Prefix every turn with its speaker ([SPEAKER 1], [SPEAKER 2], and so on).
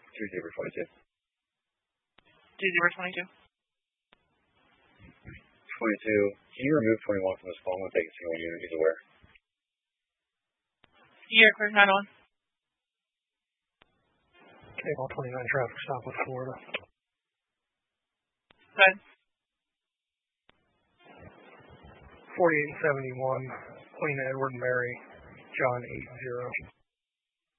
[SPEAKER 1] 2-0-22.
[SPEAKER 2] 2-0-22.
[SPEAKER 1] 22. Can you remove 21 from this phone and take a single unit? He's aware.
[SPEAKER 2] Yeah, clear 9-1.
[SPEAKER 3] Okay, all 29 traffic stop with Florida.
[SPEAKER 2] Go ahead.
[SPEAKER 3] 4871, Queen Edward Mary, John 80.